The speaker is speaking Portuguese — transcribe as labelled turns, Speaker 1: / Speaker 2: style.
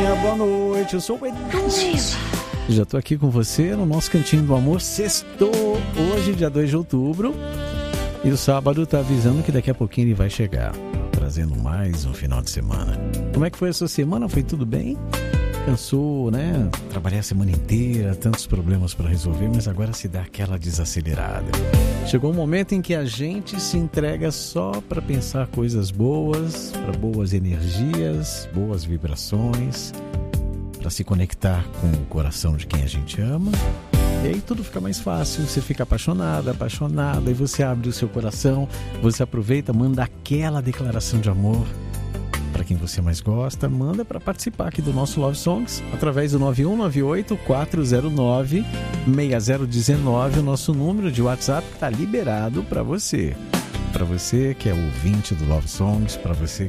Speaker 1: boa noite. Eu sou o Edu. Já tô aqui com você no nosso Cantinho do Amor. Sextou, hoje, dia 2 de outubro. E o sábado tá avisando que daqui a pouquinho ele vai chegar, trazendo mais um final de semana. Como é que foi a sua semana? Foi tudo bem? Cansou, né? Trabalhei a semana inteira, tantos problemas para resolver, mas agora se dá aquela desacelerada. Chegou um momento em que a gente se entrega só para pensar coisas boas, para boas energias, boas vibrações, para se conectar com o coração de quem a gente ama. E aí tudo fica mais fácil, você fica apaixonada, e você abre o seu coração, você aproveita, manda aquela declaração de amor para quem você mais gosta, manda para participar aqui do nosso Love Songs através do 9198-409-6019, o nosso número de WhatsApp que está liberado para você que é ouvinte do Love Songs, para você